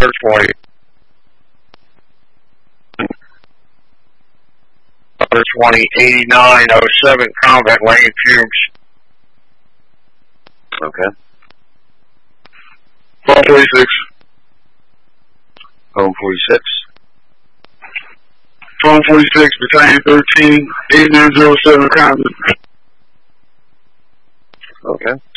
20. 208907 Combat Lane Fumes. Okay. 1246. Home 46. 1246, Battalion 13, 8907 Combat. Okay.